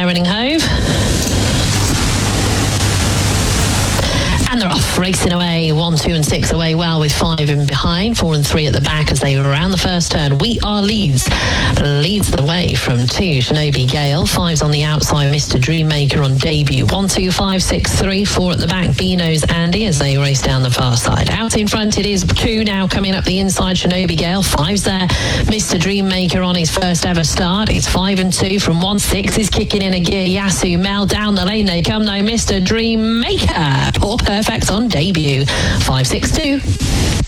running hove. And they're off, racing away. 1, 2 and 6 away well with 5 in behind. 4 and 3 at the back as they were around the first turn. We Are Leeds the way from 2, Shinobi Gale. 5's on the outside, Mr. Dreammaker on debut. 1, 2, 5, 6, 3. 4 at the back, Beano's Andy as they race down the far side. Out in front it is 2 now coming up the inside, Shinobi Gale. 5's there, Mr. Dreammaker on his first ever start. It's 5 and 2 from 1, 6 is kicking in a gear. Yasu Mel down the lane they come now, Mr. Dreammaker. Poor Perfect on debut. 5, 6, 2.